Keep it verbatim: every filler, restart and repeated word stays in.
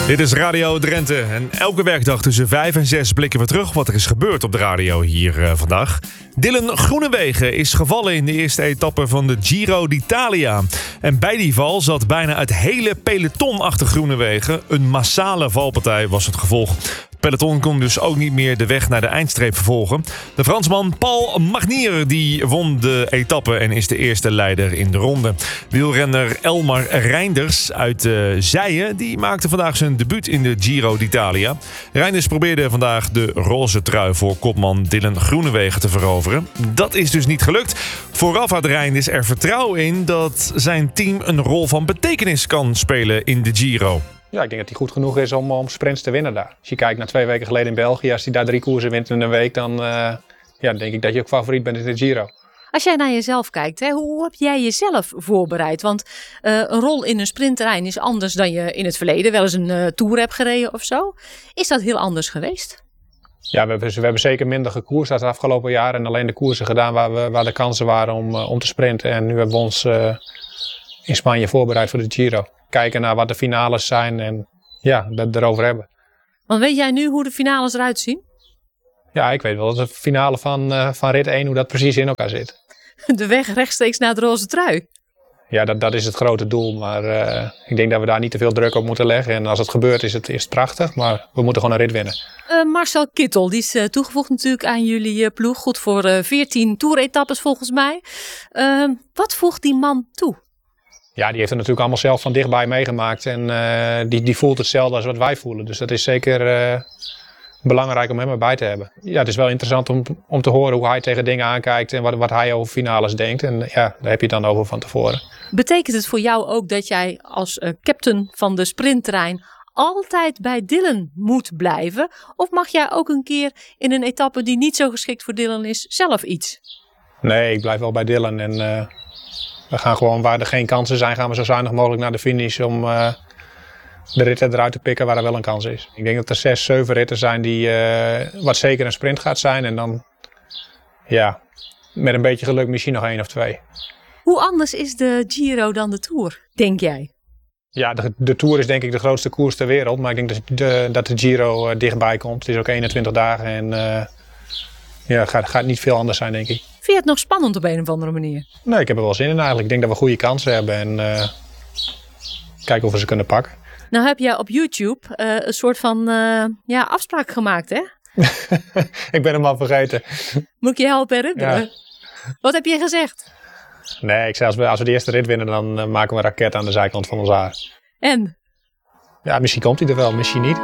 Dit is Radio Drenthe en elke werkdag tussen vijf en zes blikken we terug wat er is gebeurd op de radio hier uh, vandaag. Dylan Groenewegen is gevallen in de eerste etappe van de Giro d'Italia. En bij die val zat bijna het hele peloton achter Groenewegen. Een massale valpartij was het gevolg. Het peloton kon dus ook niet meer de weg naar de eindstreep vervolgen. De Fransman Paul Magnier die won de etappe en is de eerste leider in de ronde. Wielrenner Elmar Reinders uit uh, Zijen die maakte vandaag zijn debuut in de Giro d'Italia. Reinders probeerde vandaag de roze trui voor kopman Dylan Groenewegen te veroveren. Dat is dus niet gelukt. Vooraf had Reinders er vertrouwen in dat zijn team een rol van betekenis kan spelen in de Giro. Ja, ik denk dat hij goed genoeg is om, om sprints te winnen daar. Als je kijkt naar twee weken geleden in België, als hij daar drie koersen wint in een week, dan uh, ja, denk ik dat je ook favoriet bent in de Giro. Als jij naar jezelf kijkt, hè, hoe heb jij jezelf voorbereid? Want uh, een rol in een sprintterrein is anders dan je in het verleden wel eens een uh, Tour hebt gereden of zo. Is dat heel anders geweest? Ja, we hebben, we hebben zeker minder gekoerst het afgelopen jaar en alleen de koersen gedaan waar, we, waar de kansen waren om, uh, om te sprinten. En nu hebben we ons uh, in Spanje voorbereid voor de Giro. Kijken naar wat de finales zijn en ja, het erover hebben. Want weet jij nu hoe de finales eruit zien? Ja, ik weet wel de finale van, uh, van rit één, hoe dat precies in elkaar zit. De weg rechtstreeks naar de roze trui. Ja, dat, dat is het grote doel. Maar uh, ik denk dat we daar niet te veel druk op moeten leggen. En als het gebeurt is het, is het prachtig, maar we moeten gewoon een rit winnen. Uh, Marcel Kittel, die is uh, toegevoegd natuurlijk aan jullie uh, ploeg. Goed voor uh, veertien toeretappes volgens mij. Uh, wat voegt die man toe? Ja, die heeft het natuurlijk allemaal zelf van dichtbij meegemaakt. En uh, die, die voelt hetzelfde als wat wij voelen. Dus dat is zeker uh, belangrijk om hem erbij te hebben. Ja, het is wel interessant om, om te horen hoe hij tegen dingen aankijkt. En wat, wat hij over finales denkt. En ja, daar heb je het dan over van tevoren. Betekent het voor jou ook dat jij als uh, captain van de sprinttrein altijd bij Dylan moet blijven? Of mag jij ook een keer in een etappe die niet zo geschikt voor Dylan is zelf iets? Nee, ik blijf wel bij Dylan. En uh, we gaan gewoon waar er geen kansen zijn, gaan we zo zuinig mogelijk naar de finish om uh, de ritten eruit te pikken waar er wel een kans is. Ik denk dat er zes, zeven ritten zijn die uh, wat zeker een sprint gaat zijn. En dan, ja, met een beetje geluk misschien nog één of twee. Hoe anders is de Giro dan de Tour, denk jij? Ja, de, de Tour is denk ik de grootste koers ter wereld. Maar ik denk dat de, dat de Giro uh, dichtbij komt. Het is ook eenentwintig dagen en uh, ja, het gaat, gaat niet veel anders zijn, denk ik. Vind je het nog spannend op een of andere manier? Nee, ik heb er wel zin in eigenlijk. Ik denk dat we goede kansen hebben en uh, kijken of we ze kunnen pakken. Nou heb jij op YouTube uh, een soort van uh, ja, afspraak gemaakt, hè? Ik ben hem al vergeten. Moet ik je helpen herinneren? Ja. Wat heb je gezegd? Nee, ik zei als we, als we de eerste rit winnen, dan uh, maken we een raket aan de zijkant van ons haar. En? Ja, misschien komt hij er wel, misschien niet.